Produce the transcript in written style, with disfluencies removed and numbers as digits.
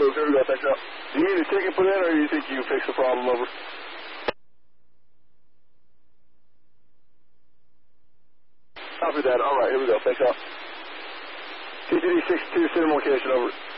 move. Here we go. Thanks, out. Do you need a ticket put in, or do you think you can fix the problem? Over. Copy that. All right, here we go. Thanks, out. TTD 62, send location, over.